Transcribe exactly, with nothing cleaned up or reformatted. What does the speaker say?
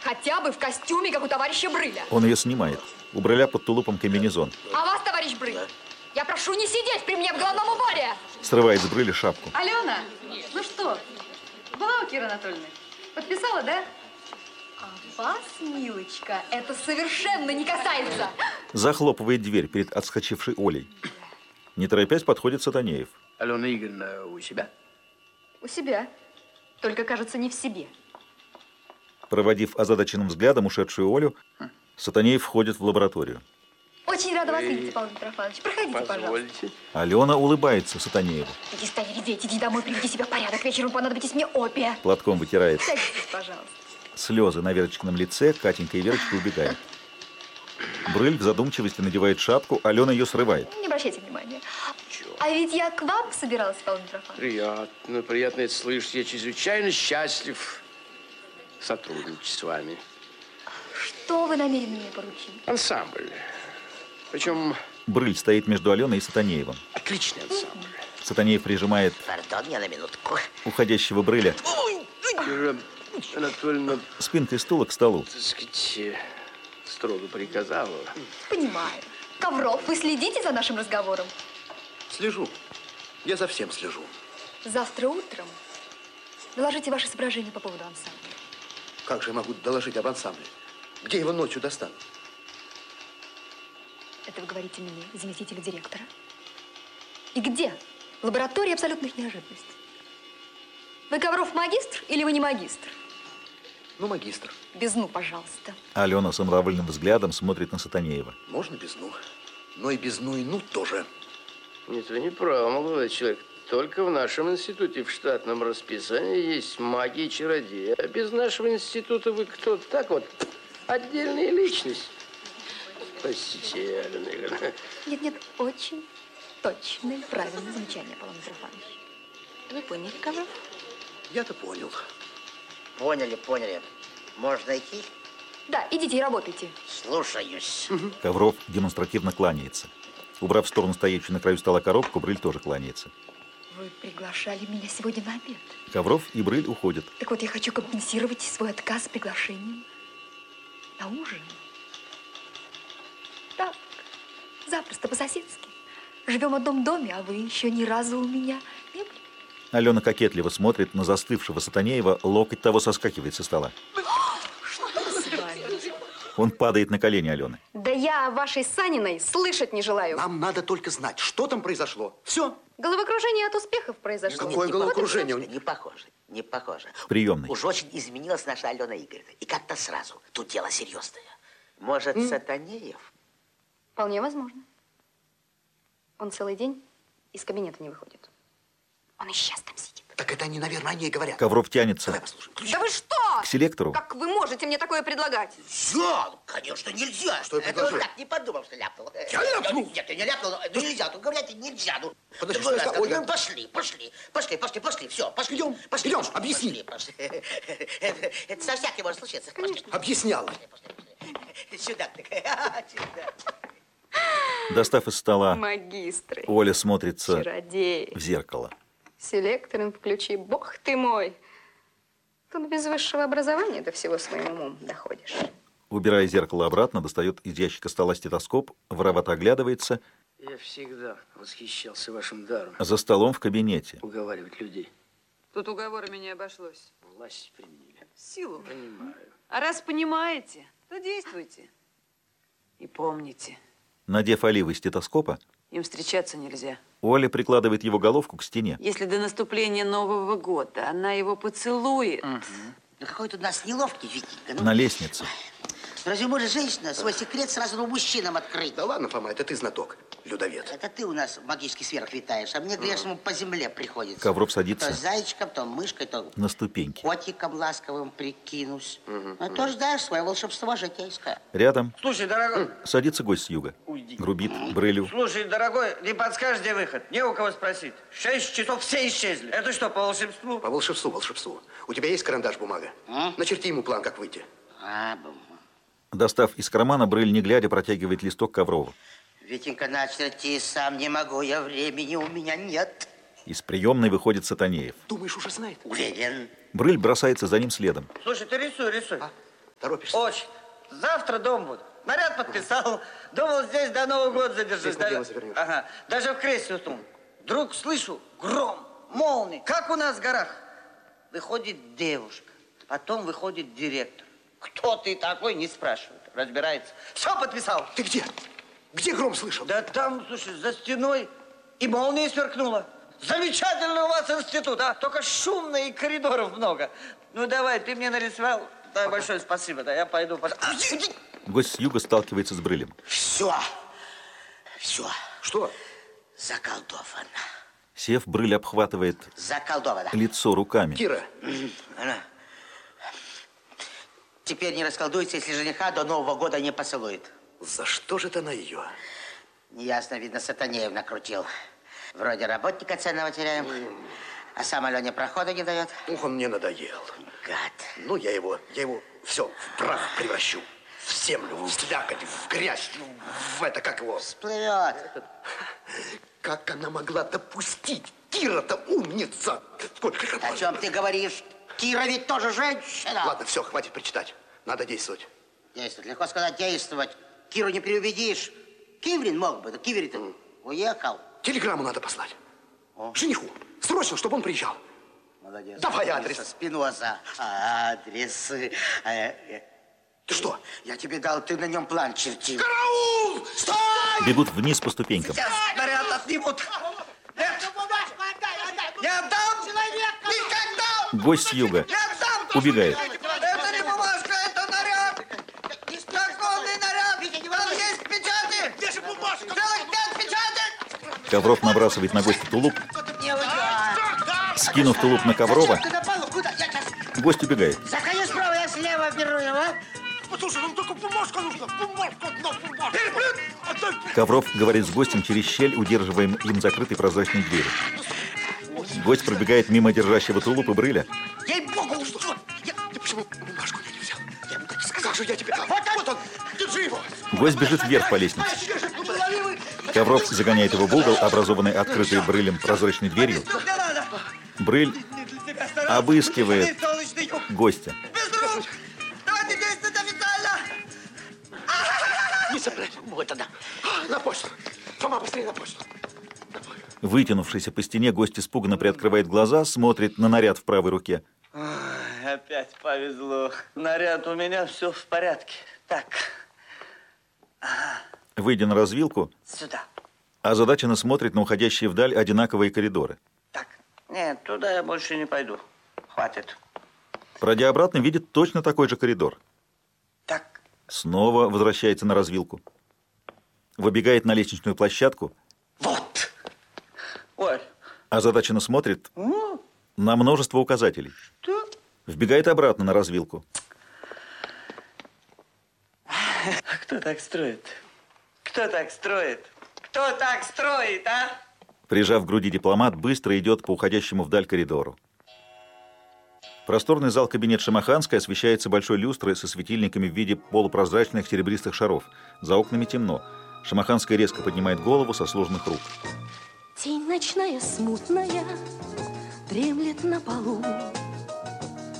Хотя бы в костюме, как у товарища Брыля. Он ее снимает. У Брыля под тулупом комбинезон. А вас, товарищ Брыль, да. Я прошу не сидеть при мне в головном уборе. Срывает с Брыля шапку. Алена, ну что, была у Киры Анатольевны? Подписала, да? А вас, милочка, это совершенно не касается. Захлопывает дверь перед отскочившей Олей. Не торопясь, подходит Сатанеев. Алена Игоревна у себя? У себя. Только, кажется, не в себе. Проводив озадаченным взглядом ушедшую Олю, Сатанеев входит в лабораторию. Очень рада вас видеть, Павел Митрофанович. Проходите, Позвольте. пожалуйста. Алена улыбается Сатанееву. Иди, стань, редеть, иди домой, приведи себя в порядок. Вечером понадобитесь мне обе. Платком вытирает Садитесь, пожалуйста. слезы на Верочкином лице. Катенька и Верочка убегают. Брыль в задумчивости надевает шапку, Алена ее срывает. Не обращайте внимания. А ведь я к вам собиралась, Павел Митрофанович. Приятно, приятно это слышать. Я чрезвычайно счастлив сотрудничать с вами. Что вы намерены мне поручить? Ансамбль. Причем... Брыль стоит между Аленой и Сатанеевым. Отличный ансамбль. Сатанеев прижимает Пардон, я на минутку. уходящего Брыля Кира Анатольевна, спинкой стула к столу. так сказать, строго приказала. Понимаю. Ковров, вы следите за нашим разговором? Слежу. Я за всем слежу. Завтра утром доложите ваши соображения по поводу ансамбля. Как же я могу доложить об ансамбле? Где его ночью достану? Это вы говорите мне, заместителю директора? И где? Лаборатория абсолютных неожиданностей. Вы Ковров магистр или вы не магистр? Ну, магистр. Без «ну», пожалуйста. Алена самодовольным взглядом смотрит на Сатанеева. Можно без «ну». Но и без «ну» и «ну» тоже. Нет, вы не правы, молодой человек. Только в нашем институте в штатном расписании есть маги и чародеи. А без нашего института вы кто? Так вот, отдельная личность. Простите, Алена Игоревна. Нет, нет, очень точное, правильное замечание, Павел Митрофанович. Вы поняли, Ковров? Я-то понял. Поняли, поняли. Можно идти? Да, идите и работайте. Слушаюсь. Ковров демонстративно кланяется. Убрав в сторону стоящую на краю стола коробку, Брыль тоже кланяется. Вы приглашали меня сегодня на обед. Ковров и Брыль уходят. Так вот, я хочу компенсировать свой отказ приглашением на ужин. Так, запросто, по-соседски. Живем в одном доме, а вы еще ни разу у меня не были. Алена кокетливо смотрит на застывшего Сатанеева, локоть того соскакивает со стола. Что с вами? Он падает на колени Алены. Да я о вашей Саниной слышать не желаю. Нам надо только знать, что там произошло. Все. Головокружение от успехов произошло. Какое головокружение? Вот не похоже, не похоже. В приемной. Уж очень изменилась наша Алена Игоревна. И как-то сразу. Тут дело серьезное. Может, mm. Сатанеев? Вполне возможно. Он целый день из кабинета не выходит. Он и сейчас там сидит. Так это они, наверное, о ней говорят. Ковров тянется Давай послушаем. Ключ. Да вы что? к селектору. Как вы можете мне такое предлагать? Нельзя! Конечно, нельзя. Что я Это предложил? он так не подумал, что ляпнул. Я ляпнул? Нет, я не ляпнул. Ну нельзя, тут говорят, нельзя. Ну, Подожди, другой что раз это? Ольга? так. Ну, пошли, пошли, пошли, пошли, пошли, все, пошли. Идем, пошли, идем, пошли, объясни. Пошли, пошли. Это, это со всяким может случиться. Пошли. Объяснял. Пошли, пошли, пошли. Сюда, такая, сюда. Достав из стола, Магистры, Оля смотрится чародеи, в зеркало. селектором включи, бог ты мой. Тут без высшего образования до всего своим умом доходишь. Убирая зеркало обратно, достает из ящика стола стетоскоп, воровато оглядывается. Я всегда восхищался вашим даром. За столом в кабинете. Уговаривать людей. Тут уговорами не обошлось. Власть применили. Силу. Понимаю. А раз понимаете, то действуйте. И помните, Надев оливы стетоскопа, им встречаться нельзя. Оля прикладывает его головку к стене. Если до наступления Нового года она его поцелует... Ну, какой-то у нас неловкий, Витенька. Ну, На лестнице. разве может женщина свой секрет сразу ну, мужчинам открыть? Да ладно, Фома, это ты знаток, людовед. Это ты у нас в магических сферах летаешь, а мне грешному по земле приходится. Ковров То садится зайчиком, то мышкой, то на ступеньки. котиком ласковым прикинусь. А то ждаешь свое волшебство житейское. Рядом Слушай, дорогой, садится гость с юга. Грубит Брылю. слушай, дорогой, не подскажешь, где выход? Не у кого спросить. Шесть часов все исчезли. Это что, по волшебству? По волшебству, волшебству. У тебя есть карандаш, бумага? А? Начерти ему план, как выйти. А, бум. Достав из кармана, Брыль, не глядя, протягивает листок Коврову. Витенька, начерти, сам не могу, я времени у меня нет. Из приемной выходит Сатанеев. Думаешь, уже знает? Уверен. Брыль бросается за ним следом. Слушай, ты рисуй, рисуй. Торопишься? Очень. Завтра дома буду. Наряд подписал. Думал, здесь до Нового года задержусь. Здесь на дело завернешь. Ага. Даже в кресле уснул. Вдруг слышу гром, молнии, как у нас в горах. Выходит девушка, потом выходит директор. Кто ты такой, не спрашивают. Разбирается. Все подписал. Ты где? Где гром слышал? Да там, слушай, за стеной и молния сверкнула. Замечательный у вас институт, а? Только шумно и коридоров много. Ну давай, ты мне нарисовал. Да, большое спасибо. Да, я пойду. Под... А, Гость с юга сталкивается с Брылем. Все. Все. Что? Заколдовано. Сев, Брыль обхватывает Заколдовано. лицо руками. Кира. Она. Теперь не расколдуется, если жениха до Нового года не поцелует. За что же это на ее? Неясно, видно, Сатанеев накрутил. Вроде работника ценного теряем, а сам Алене прохода не дает. Ух, он мне надоел. Гад. Ну, я его, я его все в прах превращу. В землю, в слякоть, в грязь, в это, как его... Всплывет. Как она могла допустить? Кира-то умница. Сколько же... О чем ты говоришь? Кира ведь тоже женщина. Ладно, все, хватит причитать. Надо действовать. Действовать. Легко сказать, действовать. Киру не переубедишь. Киврин мог бы, но Киврин-то mm. уехал. Телеграмму надо послать. О. Жениху. Срочно, чтобы он приезжал. Молодец. Давай адрес. Спиноза. Адрес. Ты что? Я тебе дал, ты на нем план чертил. Караул! Стой! Бегут вниз по ступенькам. Сейчас наряд отнимут. Нет. Не отдам! Никогда! Гость с юга Не отдам! убегает. Это не бумажка, это наряд! Законный наряд! Там есть печати! Где же бумажка? Целых пять печатей! Ковров набрасывает на гостя тулуп. Не уйдет. Скинув тулуп на Коврова, Зачем ты напал? Куда? Я сейчас... гость убегает. Заходи справа, я слева беру его. Послушай, нам только бумажка нужна. Бумажка, одна бумажка. Ковров говорит с гостем через щель, удерживаем им закрытой прозрачной дверью. Гость пробегает мимо держащего тулуп и Брыля. Ей-богу, что? Я, я почему бумажку я не взял? Я ему так и сказал, что я тебе... Вот, вот он, держи его. Гость бежит вверх по лестнице. Ковров загоняет его в угол, образованный открытой Брылем прозрачной дверью. Брыль обыскивает гостя. Давайте действовать официально! Не цепляй. Вот она. На почту. Фома, быстрее на почту. Вытянувшийся по стене, гость испуганно приоткрывает глаза, смотрит на наряд в правой руке. Ой, опять повезло. Наряд у меня все в порядке. Так. Ага. Выйдя на развилку, Сюда. озадаченно смотрит на уходящие вдаль одинаковые коридоры. Так. Нет, туда я больше не пойду. Хватит. Пройдя обратно, видит точно такой же коридор. Так. Снова возвращается на развилку. Выбегает на лестничную площадку. Вот. Ой. Озадаченно смотрит Ну, на множество указателей. что? Вбегает обратно на развилку. Кто так строит? Кто так строит? Кто так строит, а? Прижав к груди дипломат, быстро идет по уходящему вдаль коридору. Просторный зал-кабинет Шамаханской освещается большой люстрой со светильниками в виде полупрозрачных серебристых шаров. За окнами темно. Шамаханская резко поднимает голову со сложенных рук. Тень ночная смутная дремлет на полу.